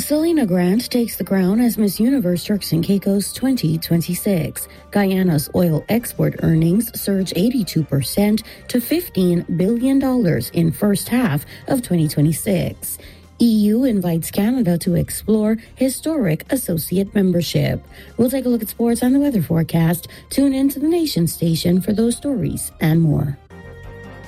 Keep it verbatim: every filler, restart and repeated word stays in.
Selena Grant takes the crown as Miss Universe Turks and Caicos twenty twenty-six. Guyana's oil export earnings surge eighty-two percent to fifteen billion dollars in first half of twenty twenty-six. E U invites Canada to explore historic associate membership. We'll take a look at sports and the weather forecast. Tune in to the Nation Station for those stories and more.